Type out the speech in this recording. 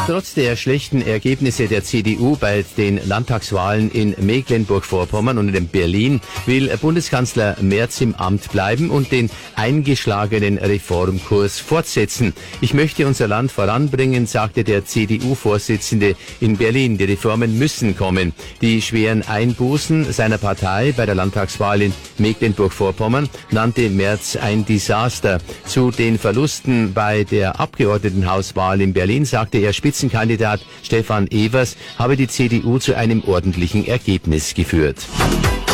Trotz der schlechten Ergebnisse der CDU bei den Landtagswahlen in Mecklenburg-Vorpommern und in Berlin will Bundeskanzler Merz im Amt bleiben und den eingeschlagenen Reformkurs fortsetzen. Ich möchte unser Land voranbringen, sagte der CDU-Vorsitzende in Berlin. Die Reformen müssen kommen. Die schweren Einbußen seiner Partei bei der Landtagswahl in Mecklenburg-Vorpommern nannte Merz ein Desaster. Zu den Verlusten bei der Abgeordnetenhauswahl in Berlin sagte er, Spitzenkandidat Stefan Evers habe die CDU zu einem ordentlichen Ergebnis geführt.